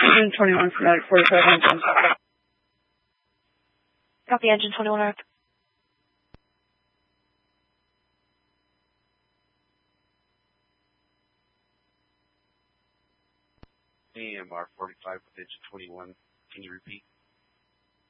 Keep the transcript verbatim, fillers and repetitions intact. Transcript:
Engine twenty-one for Medic forty-five engine. Copy, engine twenty-one Earth. A M R forty-five with engine twenty-one. Can you repeat?